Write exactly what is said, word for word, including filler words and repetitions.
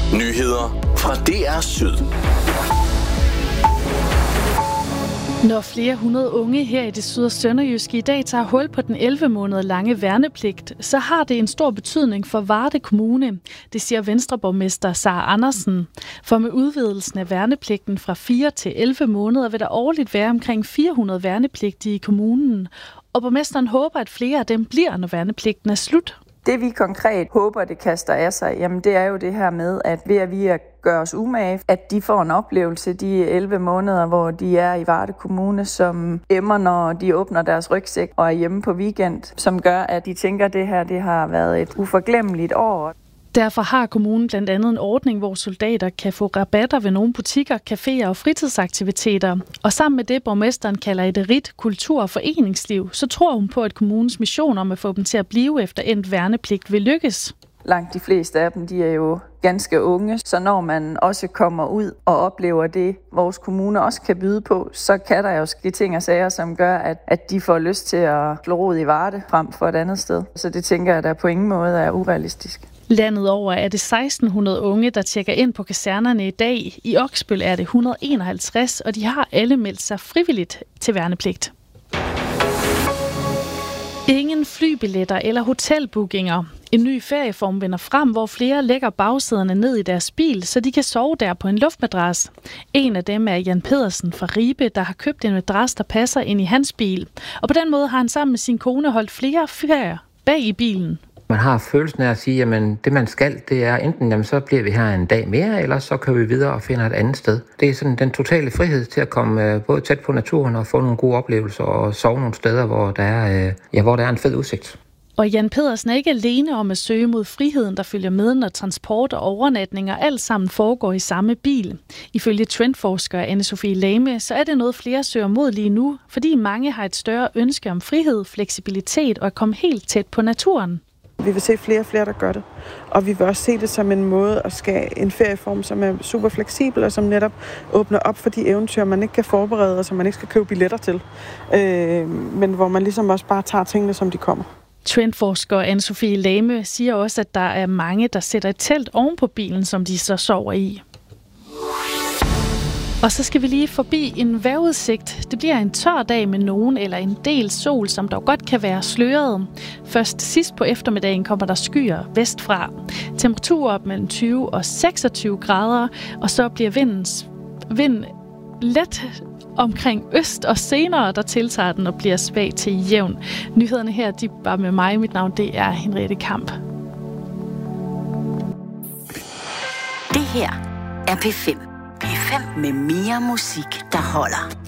Nyheder fra D R Syd. Når flere hundrede unge her i det syd- og sønderjyske i dag tager hul på den elleve måneder lange værnepligt, så har det en stor betydning for Varde Kommune. Det siger Venstreborgmester Sara Andersen. For med udvidelsen af værnepligten fra fire til elleve måneder vil der årligt være omkring fire hundrede værnepligtige i kommunen. Og borgmesteren håber, at flere af dem bliver, når værnepligten er slut. Det vi konkret håber, det kaster af sig, jamen det er jo det her med, at ved at vi gør os umage, at de får en oplevelse de elleve måneder, hvor de er i Varde Kommune, som emmer, når de åbner deres rygsæk og er hjemme på weekend, som gør, at de tænker, at det her det har været et uforglemmeligt år. Derfor har kommunen blandt andet en ordning, hvor soldater kan få rabatter ved nogle butikker, caféer og fritidsaktiviteter. Og sammen med det, borgmesteren kalder et rigt kultur- og foreningsliv, så tror hun på, at kommunens mission om at få dem til at blive efter endt værnepligt vil lykkes. Langt de fleste af dem, de er jo ganske unge, så når man også kommer ud og oplever det, vores kommune også kan byde på, så kan der jo ske ting og sager, som gør, at, at de får lyst til at slå rod i Varde frem for et andet sted. Så det tænker jeg, der på ingen måde er urealistisk. Landet over er det seksten hundrede unge, der tjekker ind på kasernerne i dag. I Oksbøl er det et hundrede og enoghalvtreds, og de har alle meldt sig frivilligt til værnepligt. Ingen flybilletter eller hotelbookinger. En ny ferieform vender frem, hvor flere lægger bagsæderne ned i deres bil, så de kan sove der på en luftmadras. En af dem er Jan Pedersen fra Ribe, der har købt en madras, der passer ind i hans bil. Og på den måde har han sammen med sin kone holdt flere ferier bag i bilen. Man har følelsen af at sige, at det man skal, det er enten, jamen, så bliver vi her en dag mere, eller så kører vi videre og finder et andet sted. Det er sådan den totale frihed til at komme både tæt på naturen og få nogle gode oplevelser og sove nogle steder, hvor der er, ja, hvor der er en fed udsigt. Og Jan Pedersen er ikke alene om at søge mod friheden, der følger med, når transport og overnatninger alt sammen foregår i samme bil. Ifølge trendforsker Anne-Sophie Lame, så er det noget flere søger mod lige nu, fordi mange har et større ønske om frihed, fleksibilitet og at komme helt tæt på naturen. Vi vil se flere og flere, der gør det. Og vi vil også se det som en måde at skabe en ferieform, som er super fleksibel, og som netop åbner op for de eventyr, man ikke kan forberede, og som man ikke skal købe billetter til. Øh, men hvor man ligesom også bare tager tingene, som de kommer. Trendforsker Anne-Sophie Lame siger også, at der er mange, der sætter et telt oven på bilen, som de så sover i. Og så skal vi lige forbi en vejrudsigt. Det bliver en tør dag med nogen eller en del sol, som dog godt kan være sløret. Først sidst på eftermiddagen kommer der skyer vestfra. Temperaturer op mellem tyve og seksogtyve grader, og så bliver vindens, vind let omkring øst, og senere der tiltager den og bliver svag til jævn. Nyhederne her, de var med mig. Mit navn, det er Henriette Kamp. Det her er P fem. P fem med mere musik, der holder.